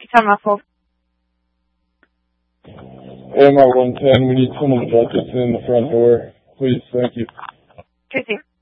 Time off hold. AMR 110, we need someone to walk us in the front door. Please, thank you. Tracy.